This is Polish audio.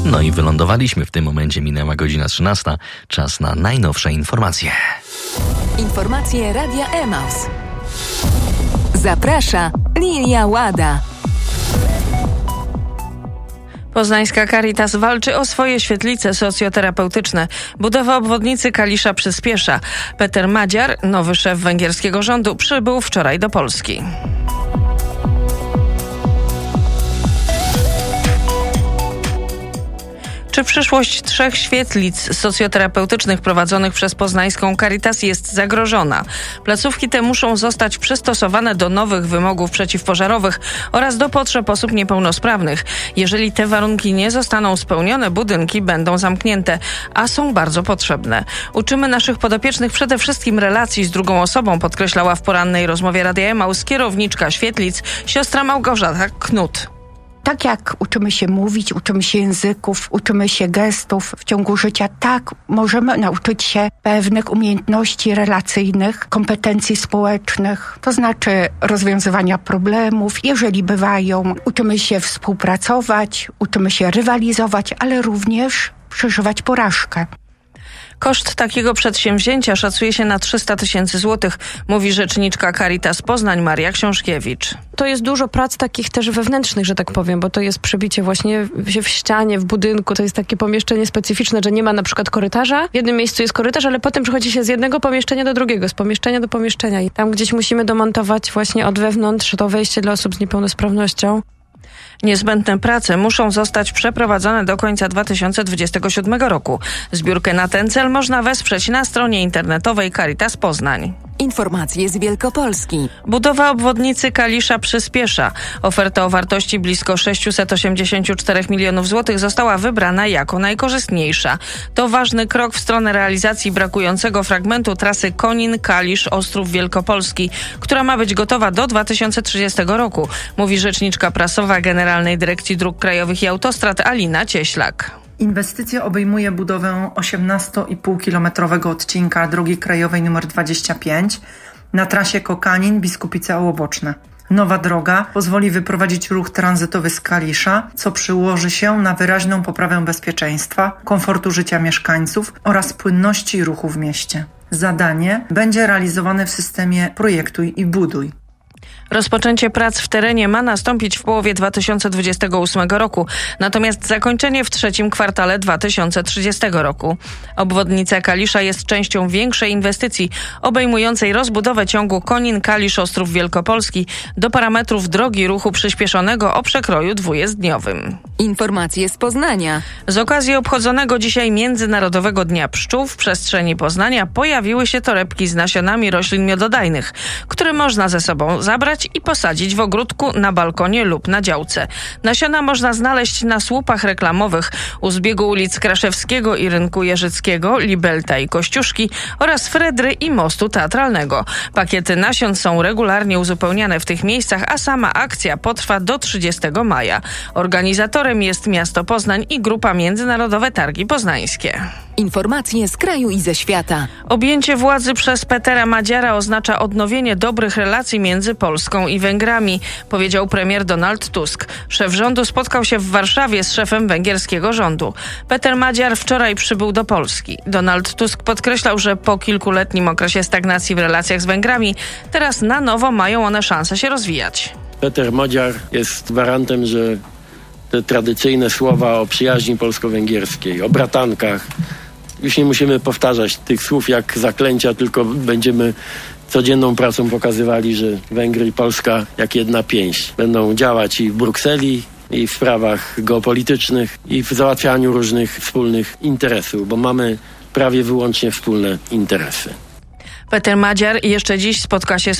No i wylądowaliśmy w tym momencie, minęła godzina 13. Czas na najnowsze informacje. Informacje Radia Emaus. Zaprasza Lilia Łada. Poznańska Caritas walczy o swoje świetlice socjoterapeutyczne. Budowa obwodnicy Kalisza przyspiesza. Peter Madziar, nowy szef węgierskiego rządu, przybył wczoraj do Polski. Czy przyszłość 3 świetlic socjoterapeutycznych prowadzonych przez poznańską Caritas jest zagrożona? Placówki te muszą zostać przystosowane do nowych wymogów przeciwpożarowych oraz do potrzeb osób niepełnosprawnych. Jeżeli te warunki nie zostaną spełnione, budynki będą zamknięte, a są bardzo potrzebne. Uczymy naszych podopiecznych przede wszystkim relacji z drugą osobą, podkreślała w porannej rozmowie Radia Emaus kierowniczka świetlic, siostra Małgorzata Knut. Tak jak uczymy się mówić, uczymy się języków, uczymy się gestów w ciągu życia, tak możemy nauczyć się pewnych umiejętności relacyjnych, kompetencji społecznych, to znaczy rozwiązywania problemów, jeżeli bywają. Uczymy się współpracować, uczymy się rywalizować, ale również przeżywać porażkę. Koszt takiego przedsięwzięcia szacuje się na 300 000 złotych, mówi rzeczniczka Caritas Poznań Maria Książkiewicz. To jest dużo prac takich też wewnętrznych, że tak powiem, bo to jest przebicie właśnie w ścianie, w budynku. To jest takie pomieszczenie specyficzne, że nie ma na przykład korytarza. W jednym miejscu jest korytarz, ale potem przechodzi się z jednego pomieszczenia do drugiego, z pomieszczenia do pomieszczenia. I tam gdzieś musimy domontować właśnie od wewnątrz to wejście dla osób z niepełnosprawnością. Niezbędne prace muszą zostać przeprowadzone do końca 2027 roku. Zbiórkę na ten cel można wesprzeć na stronie internetowej Caritas Poznań. Informacje z Wielkopolski. Budowa obwodnicy Kalisza przyspiesza. Oferta o wartości blisko 684 milionów złotych została wybrana jako najkorzystniejsza. To ważny krok w stronę realizacji brakującego fragmentu trasy Konin-Kalisz-Ostrów Wielkopolski, która ma być gotowa do 2030 roku, mówi rzeczniczka prasowa Generalnej Dyrekcji Dróg Krajowych i Autostrad Alina Cieślak. Inwestycja obejmuje budowę 18,5-kilometrowego odcinka drogi krajowej nr 25 na trasie Kokanin-Biskupice-Ołoboczne. Nowa droga pozwoli wyprowadzić ruch tranzytowy z Kalisza, co przyłoży się na wyraźną poprawę bezpieczeństwa, komfortu życia mieszkańców oraz płynności ruchu w mieście. Zadanie będzie realizowane w systemie projektuj i buduj. Rozpoczęcie prac w terenie ma nastąpić w połowie 2028 roku, natomiast zakończenie w 3. kwartale 2030 roku. Obwodnica Kalisza jest częścią większej inwestycji obejmującej rozbudowę ciągu Konin-Kalisz-Ostrów Wielkopolski do parametrów drogi ruchu przyspieszonego o przekroju dwujezdniowym. Informacje z Poznania. Z okazji obchodzonego dzisiaj Międzynarodowego Dnia Pszczół w przestrzeni Poznania pojawiły się torebki z nasionami roślin miododajnych, które można ze sobą zabrać i posadzić w ogródku, na balkonie lub na działce. Nasiona można znaleźć na słupach reklamowych u zbiegu ulic Kraszewskiego i Rynku Jeżyckiego, Libelta i Kościuszki oraz Fredry i Mostu Teatralnego. Pakiety nasion są regularnie uzupełniane w tych miejscach, a sama akcja potrwa do 30 maja. Organizatorem jest miasto Poznań i Grupa Międzynarodowe Targi Poznańskie. Informacje z kraju i ze świata. Objęcie władzy przez Petera Madziara oznacza odnowienie dobrych relacji między Polską i Węgrami, powiedział premier Donald Tusk. Szef rządu spotkał się w Warszawie z szefem węgierskiego rządu. Peter Madziar wczoraj przybył do Polski. Donald Tusk podkreślał, że po kilkuletnim okresie stagnacji w relacjach z Węgrami teraz na nowo mają one szansę się rozwijać. Peter Madziar jest gwarantem, że te tradycyjne słowa o przyjaźni polsko-węgierskiej, o bratankach, już nie musimy powtarzać tych słów jak zaklęcia, tylko będziemy codzienną pracą pokazywali, że Węgry i Polska jak jedna pięść będą działać i w Brukseli, i w sprawach geopolitycznych, i w załatwianiu różnych wspólnych interesów, bo mamy prawie wyłącznie wspólne interesy. Peter Madziar jeszcze dziś spotka się z